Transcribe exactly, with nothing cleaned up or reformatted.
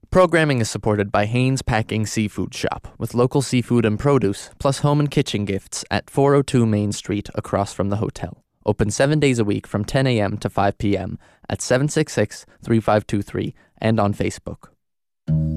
Programming is supported by Haynes Packing Seafood Shop, with local seafood and produce, plus home and kitchen gifts at four oh two Main Street across from the hotel. Open seven days a week from ten a.m. to five p.m. at seven six six, three five two three and on Facebook.